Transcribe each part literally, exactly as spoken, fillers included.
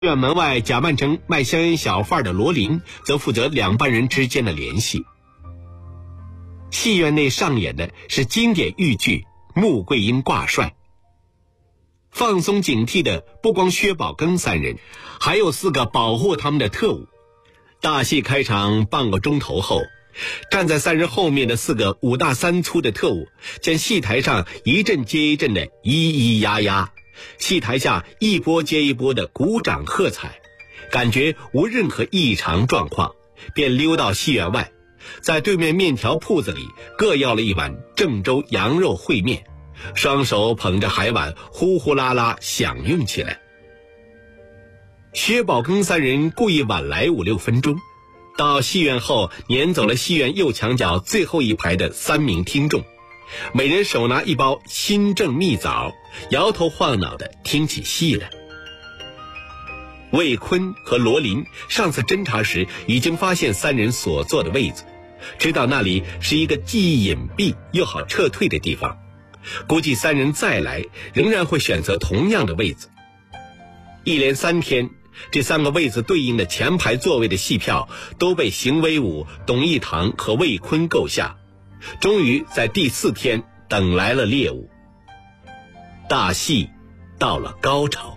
院门外假扮成卖香烟小贩的罗林则负责两班人之间的联系。戏院内上演的是经典豫剧《穆桂英挂帅》。放松警惕的不光薛宝庚三人，还有四个保护他们的特务。大戏开场半个钟头后，站在三人后面的四个五大三粗的特务，见戏台上一阵接一阵的咿咿呀呀，戏台下一波接一波的鼓掌喝彩，感觉无任何异常状况，便溜到戏院外，在对面面条铺子里各要了一碗郑州羊肉烩面，双手捧着海碗呼呼啦啦享用起来。薛宝庚三人故意晚来五六分钟，到戏院后撵走了戏院右墙角最后一排的三名听众，每人手拿一包新正蜜枣，摇头晃脑地听起戏来。魏坤和罗林上次侦查时已经发现三人所坐的位子，知道那里是一个既隐蔽又好撤退的地方，估计三人再来仍然会选择同样的位子。一连三天，这三个位子对应的前排座位的戏票都被邢威武、董一堂和魏坤购下，终于在第四天等来了猎物。大戏到了高潮。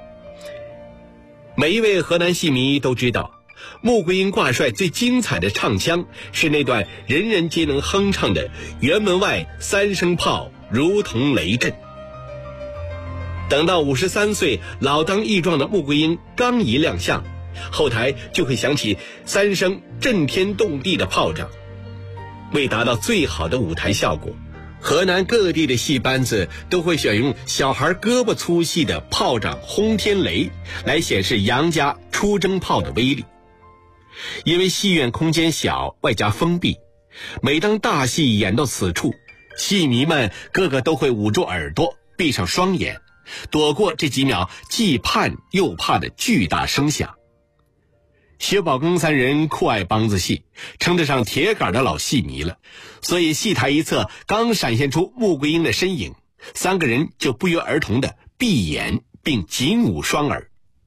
每一位河南戏迷都知道，穆桂英挂帅最精彩的唱腔是那段人人皆能哼唱的辕门外三声炮如同雷震。等到五十三岁老当益壮的穆桂英刚一亮相，后台就会响起三声震天动地的炮仗。为达到最好的舞台效果，河南各地的戏班子都会选用小孩胳膊粗细的炮仗轰天雷来显示杨家出征炮的威力。因为戏院空间小，外加封闭，每当大戏演到此处，戏迷们个个都会捂住耳朵，闭上双眼，躲过这几秒既盼又怕的巨大声响。薛宝庚三人酷爱梆子戏，称得上铁杆的老戏迷了，所以戏台一侧刚闪现出穆桂英的身影，三个人就不约而同地闭眼并紧捂双耳。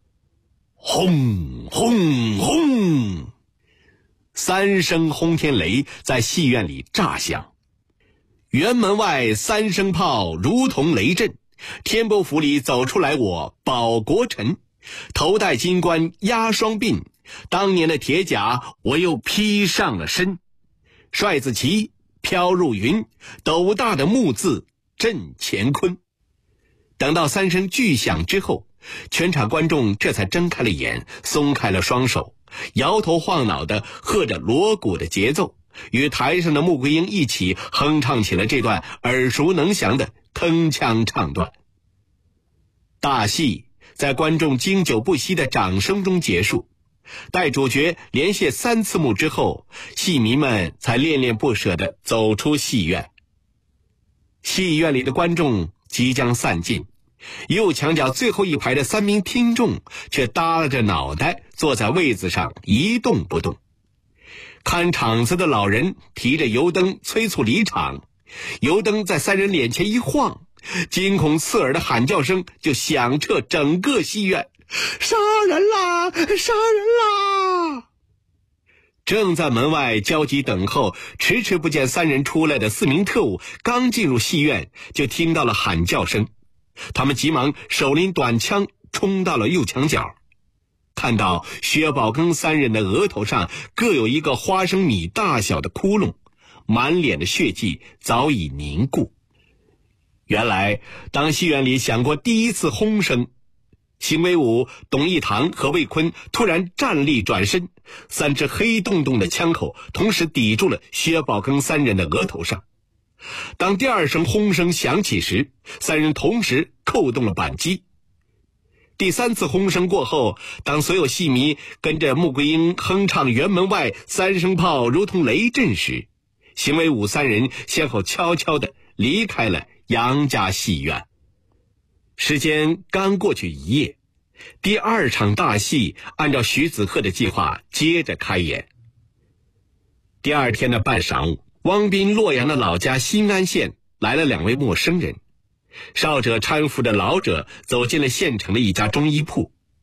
轰轰轰，三声轰天雷在戏院里炸响。辕门外三声炮如同雷震，天波府里走出来我保国臣，头戴金冠压双鬓，当年的铁甲我又披上了身。帅子旗飘入云，斗大的木字震乾坤。等到三声巨响之后，全场观众这才睁开了眼，松开了双手，摇头晃脑地和着锣鼓的节奏，与台上的穆桂英一起哼唱起了这段耳熟能详的铿锵唱段。大戏在观众经久不息的掌声中结束，待主角连谢三次幕之后，戏迷们才恋恋不舍地走出戏院。戏院里的观众即将散尽，右墙角最后一排的三名听众却耷拉着脑袋坐在位子上一动不动。看场子的老人提着油灯催促离场，油灯在三人脸前一晃，惊恐刺耳的喊叫声就响彻整个戏院：杀人啦！杀人啦！正在门外焦急等候，迟迟不见三人出来的四名特务刚进入戏院，就听到了喊叫声。他们急忙手拎短枪冲到了右墙角，看到薛宝庚三人的额头上各有一个花生米大小的窟窿，满脸的血迹早已凝固。原来当戏院里响过第一次轰声，邢威武、董一堂和魏坤突然站立转身，三支黑洞洞的枪口同时抵住了薛宝庚三人的额头上。当第二声轰声响起时，三人同时扣动了扳机。第三次轰声过后，当所有戏迷跟着穆桂英哼唱辕门外三声炮如同雷震时，邢威武三人先后悄悄地离开了杨家戏院。时间刚过去一夜，第二场大戏按照徐子鹤的计划接着开演。第二天的半晌午，汪斌洛阳的老家新安县来了两位陌生人，少者搀扶着老者走进了县城的一家中医铺。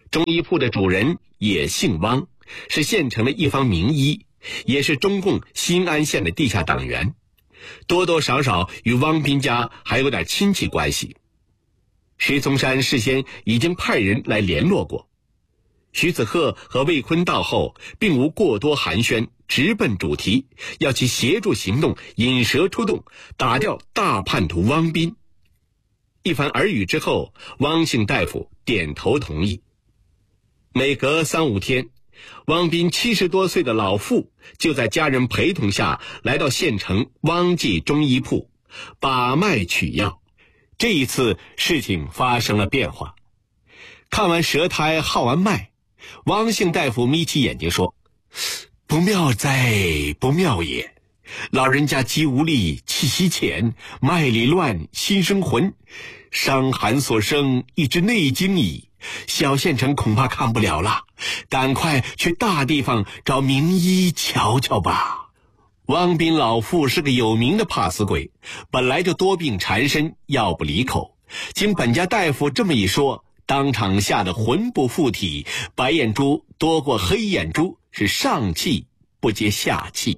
中医铺的主人也姓汪，是县城的一方名医，也是中共新安县的地下党员，多多少少与汪斌家还有点亲戚关系。徐从山事先已经派人来联络过，徐子鹤和魏坤到后并无过多寒暄，直奔主题，要其协助行动，引蛇出洞，打掉大叛徒汪斌。一番耳语之后，汪姓大夫点头同意。每隔三五天，汪斌七十多岁的老妇就在家人陪同下来到县城汪记中医铺把脉取药。这一次事情发生了变化，看完舌苔号完脉，汪姓大夫眯起眼睛说：不妙哉，不妙也！老人家肌无力，气息浅，脉里乱，心生浑，伤寒所生，一之内经矣。小县城恐怕看不了了，赶快去大地方找名医瞧瞧吧。汪斌老妇是个有名的怕死鬼，本来就多病缠身，药不离口。经本家大夫这么一说，当场吓得魂不附体，白眼珠多过黑眼珠，是上气不接下气。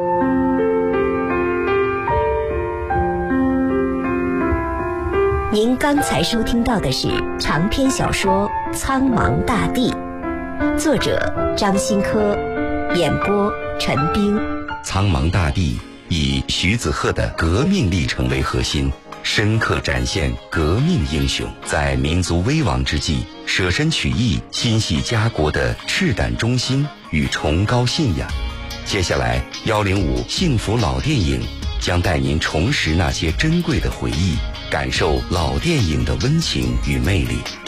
您刚才收听到的是长篇小说《苍茫大地》，作者张新科，演播陈冰。 苍茫大地以徐子鹤的革命历程为核心，深刻展现革命英雄在民族危亡之际舍身取义、心系家国的赤胆忠心与崇高信仰。接下来幺零五幸福老电影将带您重拾那些珍贵的回忆，感受老电影的温情与魅力。